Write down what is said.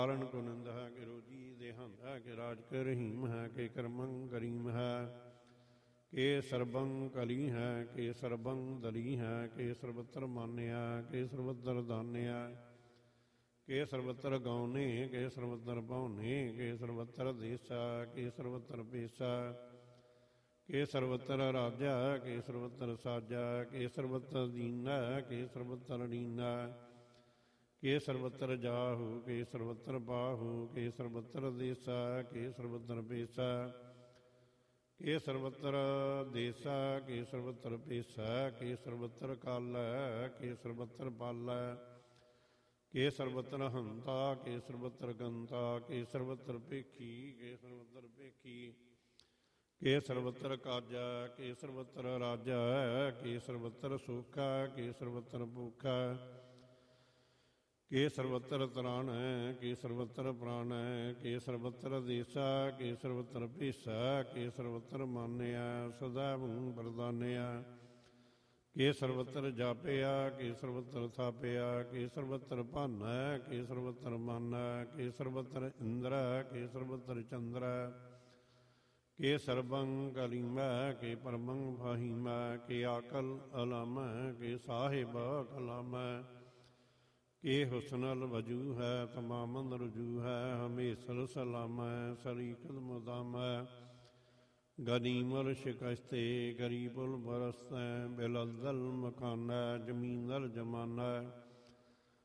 ਕਾਰਨ ਕੋ ਨਿੰਦ ਹੈ ਕਿ ਰੋਜੀ ਦੇਹੰਦ ਹੈ ਕਿ ਰਾਜ ਕੇ ਰਹੀਮ ਹੈ ਕਿ ਕਰਮੰ ਕਰੀਮ ਹੈ ਕਿ ਸਰਬੰ ਕਲੀ ਹੈ ਕਿ ਸਰਬੰ ਦਲੀ ਹੈ ਕਿ ਸਰਬਤਰ ਮਾਨਿਆ ਕਿ ਸਰਬਤਰ ਦਾਨਿਆ ਕਿ ਸਰਬਤਰ ਗਾਉਨੇ ਕਿ ਸਰਬਤਰ ਪਾਉਨੇ ਕਿ ਸਰਬਤਰ ਦੇਸਾ ਕਿ ਸਰਬਤਰ ਪੇਸਾ ਕਿ ਸਰਬਤਰ ਰਾਜਾ ਕਿ ਸਰਬਤਰ ਸਾਜਾ ਕਿ ਸਰਬਤਰ ਦੀਨਾ ਕਿ ਸਰਬਤਰ ਲੀਨਾ ਕਿ ਸਰਬਤਰ ਜਾਹੂ ਕਿ ਸਰਬਤਰ ਬਾਹੂ ਕਿ ਸਰਬਤਰ ਦੇਸਾ ਕਿ ਸਰਬਤਰ ਪੇਸਾ ਕਿ ਸਰਬਤਰ ਦੇਸਾ ਕਿ ਸਰਬਤਰ ਪੇਸਾ ਕਿ ਸਰਬਤਰ ਕਾਲਾ ਕਿ ਸਰਬਤਰ ਪਾਲਾ ਕਿ ਸਰਬਤਰ ਹੰਤਾ ਕਿ ਸਰਬਤਰ ਗੰਤਾ ਕਿ ਸਰਬਤਰ ਭੇਖੀ ਕਿ ਸਰਬਤਰ ਭੇਖੀ ਕਿ ਸਰਬਤਰ ਕਾਜਾ ਕਿ ਸਰਬਤਰ ਰਾਜਾ ਕਿ ਸਰਬਤਰ ਸੋਖਾ ਕਿ ਸਰਬਤਰ ਭੂਖਾ ਕਿ ਸਰਬਤਰ ਤਰਾਣ ਕਿ ਸਰਬਤਰ ਪ੍ਰਾਣ ਕਿ ਸਰਬਤਰ ਦੇਸਾ ਕਿ ਸਰਬਤਰ ਭੇਸਾ ਕਿ ਸਰਬਤਰ ਮਾਨਿਆ ਸਦਾ ਭੂ ਪ੍ਰਦਾਨਿਆ ਕਿ ਸਰਬਤਰ ਜਾਪਿਆ ਕਿ ਸਰਬਤਰ ਥਾਪਿਆ ਕਿ ਸਰਬਤਰ ਭਾਨਾ ਕਿ ਸਰਬਤਰ ਮਾਨਾ ਕਿ ਸਰਬਤਰ ਇੰਦਰਾ ਕਿ ਸਰਬਤਰ ਚੰਦਰਾ ਕਿ ਸਰਬੰ ਕਲੀਮਾ ਕਿ ਪਰਮੰ ਫਹੀਮਾ ਕਿ ਆਕਲ ਅਲਾਮਾ ਕਿ ਸਾਹਿਬ ਕਲਾਮਾ ਕਿ ਹੁਸਨਲ ਵਜੂ ਹੈ ਤਮਾਮਨ ਰਜੂ ਹੈ ਹਮੇਸ਼ਲ ਸਲਾਮਾ ਸਰੀਕਲ ਮੁਦਾਮਾ ਗਨੀਮਲ ਸ਼ਿਕਸਤੇ ਗਰੀਬੁਲ ਬਰਸਤੈ ਬਿਲਦਲ ਮਕਾਨਾ ਜ਼ਮੀਨਲ ਜਮਾਨਾ